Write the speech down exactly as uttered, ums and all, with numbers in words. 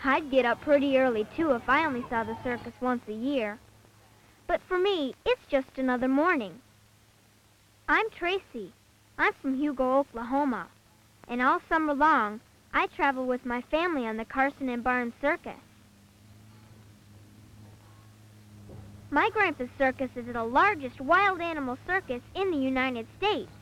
I'd get up pretty early, too, if I only saw the circus once a year. But for me, it's just another morning. I'm Tracy. I'm from Hugo, Oklahoma. And all summer long, I travel with my family on the Carson and Barnes Circus. My grandpa's circus is the largest wild animal circus in the United States.